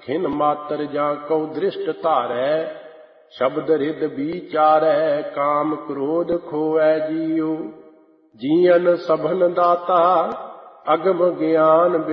खिन मातर जा कौ दृष्ट धारै, शब्द रिद विचारै, काम क्रोध खोवै जियो। जीवन सभन दाता, अगम ज्ञान